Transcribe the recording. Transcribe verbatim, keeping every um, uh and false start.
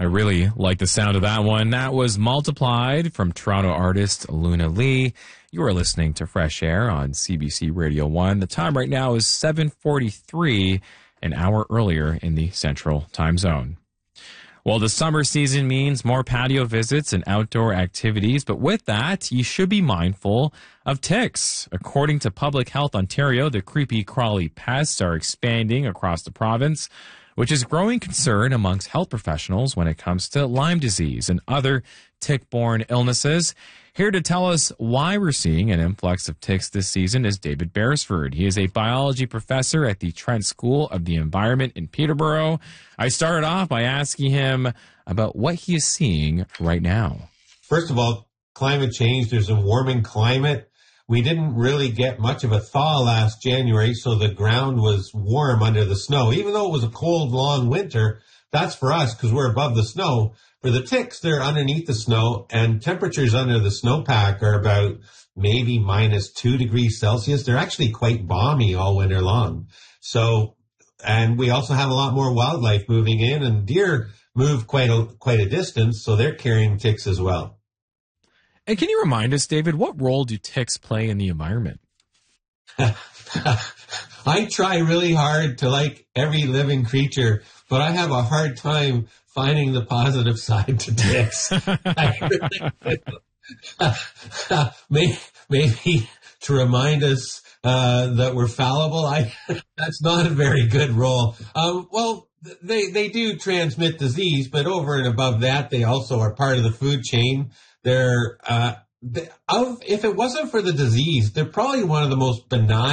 really like the sound of that one. That was Multiplied from Toronto artist Luna Lee. You are listening to Fresh Air on C B C Radio one. The time right now is seven forty-three, an hour earlier in the Central Time Zone. Well, the summer season means more patio visits and outdoor activities, but with that, you should be mindful of ticks. According to Public Health Ontario, the creepy crawly pests are expanding across the province, which is growing concern amongst health professionals when it comes to Lyme disease and other tick-borne illnesses. Here to tell us why we're seeing an influx of ticks this season is David Beresford. He is a biology professor at the Trent School of the Environment in Peterborough. I started off by asking him about what he is seeing right now. First of all, climate change, there's a warming climate. We didn't really get much of a thaw last January, so the ground was warm under the snow. Even though it was a cold, long winter, that's for us because we're above the snow. For the ticks, they're underneath the snow, and temperatures under the snowpack are about maybe minus two degrees Celsius. They're actually quite balmy all winter long. So, and we also have a lot more wildlife moving in, and deer move quite a, quite a distance, so they're carrying ticks as well. And can you remind us, David, what role do ticks play in the environment? I try really hard to like every living creature, but I have a hard time finding the positive side to ticks. maybe, maybe to remind us uh, that we're fallible. I that's not a very good role. Um, well, they they do transmit disease, but over and above that, they also are part of the food chain. They're uh, they, of if it wasn't for the disease, they're probably one of the most benign